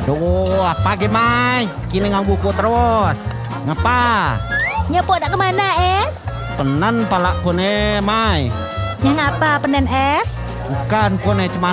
Duh, pagi Mai. Kini ngang buku terus. Ngapa? Nyepuk nak ke mana, Es? Penan palak kone Mai. Yang apa, penen es? Bukan kone cuma